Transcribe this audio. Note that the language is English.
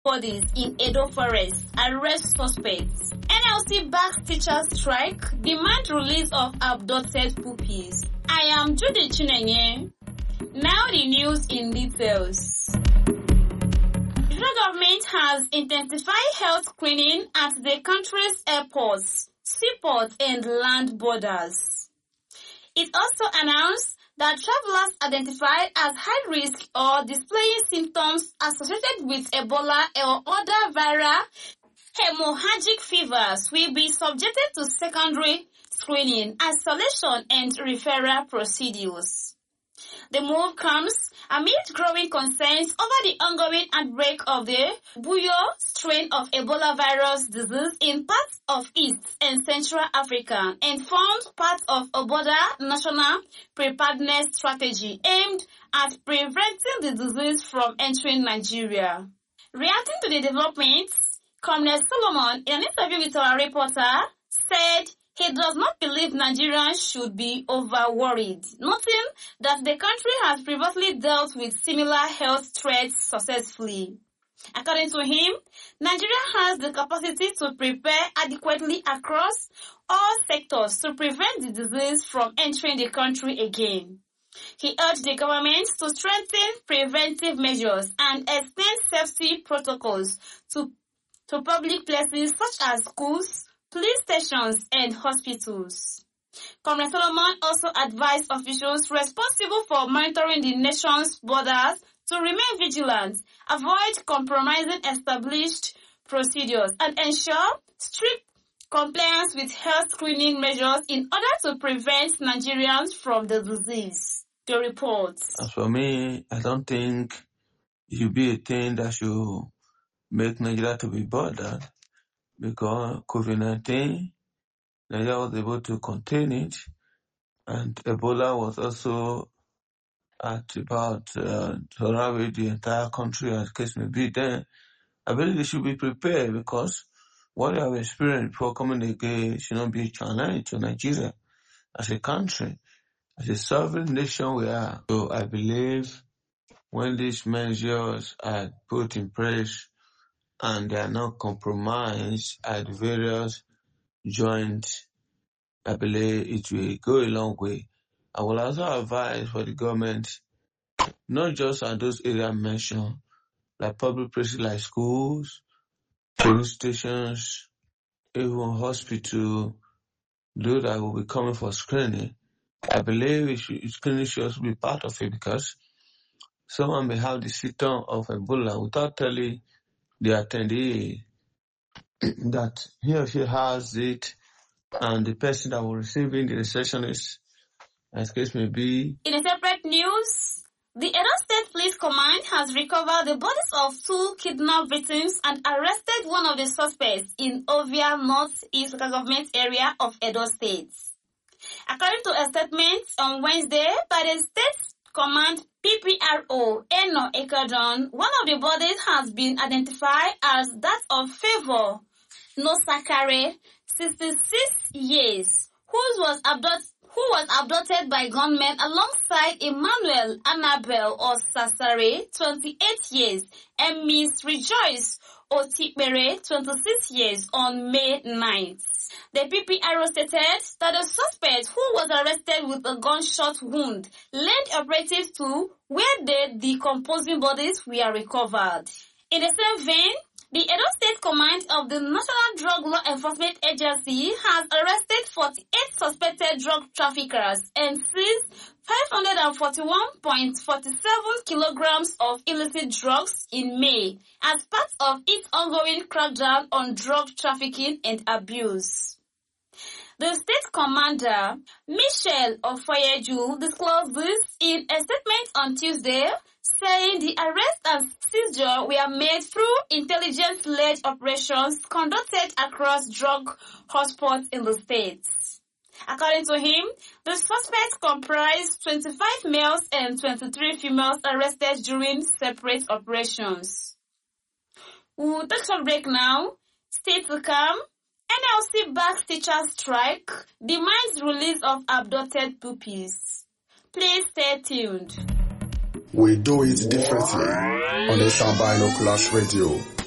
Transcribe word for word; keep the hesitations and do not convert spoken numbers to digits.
bodies in Edo Forest, arrest suspects. N L C backs teachers strike, demand release of abducted pupils. I am Judy Chinenye. Now the news in details. The federal government has intensified health screening at the country's airports, seaports, and land borders. It also announced that travelers identified as high risk or displaying symptoms associated with Ebola or other viral hemorrhagic fevers will be subjected to secondary screening, isolation, and referral procedures. The move comes amid growing concerns over the ongoing outbreak of the Buyo strain of Ebola virus disease in parts of East and Central Africa and formed part of a border national preparedness strategy aimed at preventing the disease from entering Nigeria. Reacting to the developments, Comrade Solomon, in an interview with our reporter, said he does not believe Nigerians should be over-worried, noting that the country has previously dealt with similar health threats successfully. According to him, Nigeria has the capacity to prepare adequately across all sectors to prevent the disease from entering the country again. He urged the government to strengthen preventive measures and extend safety protocols to, to public places such as schools, police stations, and hospitals. Comrade Solomon also advised officials responsible for monitoring the nation's borders to remain vigilant, avoid compromising established procedures, and ensure strict compliance with health screening measures in order to prevent Nigerians from the disease. The report. As for me, I don't think it should be a thing that should make Nigeria to be bothered, because COVID nineteen, Nigeria was able to contain it, and Ebola was also at about uh, to ravage the entire country, as the case may be. Then I believe they should be prepared, because what they have experienced before coming again should not be a challenge to Nigeria as a country, as a sovereign nation we are. So I believe when these measures are put in place and they are not compromised at various joints, I believe it will go a long way. I will also advise for the government, not just at those areas mentioned, like public places like schools, police stations, even hospital, those that will be coming for screening. I believe it should, screening should also be part of it, because someone may have the symptom of Ebola without telling the attendee that he or she has it, and the person that will receive it, the receptionist, as case may be. In a separate news, the Edo State Police Command has recovered the bodies of two kidnapped victims and arrested one of the suspects in Ovia North-East Local Government area of Edo State. According to a statement on Wednesday by the State Command P P R O Eno Ekadon, one of the bodies has been identified as that of Favor Nosakare, sixty-six years, who was abducted who was abducted by gunmen alongside Emmanuel Annabel or Sasare, twenty-eight years, and Miss Rejoice Otipere, twenty-six years, on May ninth. The P P R O stated that the suspect, who was arrested with a gunshot wound, led operatives to where the decomposing bodies were recovered. In the same vein, the Edo State Command of the National Drug Law Enforcement Agency has arrested forty-eight suspected drug traffickers and seized five hundred forty-one point four seven kilograms of illicit drugs in May as part of its ongoing crackdown on drug trafficking and abuse. The state commander, Michelle Ofoyeju, disclosed this in a statement on Tuesday, saying the arrest and seizure were made through intelligence-led operations conducted across drug hotspots in the state. According to him, the suspects comprised twenty-five males and twenty-three females arrested during separate operations. We'll take a break now. Stay to come. N L C backs teachers strike, demands release of abducted pupils. Please stay tuned. We do it differently on the Sound Binoculars Radio.